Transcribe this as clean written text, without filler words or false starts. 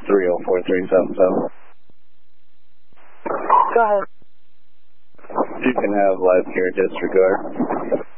304377. Go ahead. You can have live gear disregard.